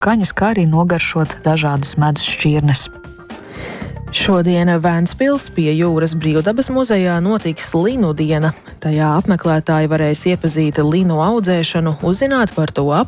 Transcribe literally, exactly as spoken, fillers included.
kaņas, kā arī nogaršot dažādas medus šķirnes. Šodien Vēnspils pie jūras brīvdabas muzejā notiks linu diena. Tajā apmeklētāji varēs iepazīt linu audzēšanu, uzzināt par to ap